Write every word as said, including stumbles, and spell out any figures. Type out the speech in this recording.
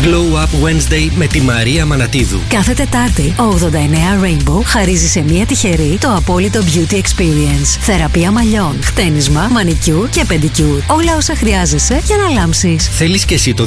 Glow Up Wednesday με τη Μαρία Μανατίδου. Κάθε Τετάρτη, ο ογδόντα εννέα Rainbow χαρίζει σε μία τυχερή το απόλυτο Beauty Experience. Θεραπεία μαλλιών, χτένισμα, μανικιούρ και πεντικιούρ. Όλα όσα χρειάζεσαι για να λάμψεις. Θέλεις και εσύ το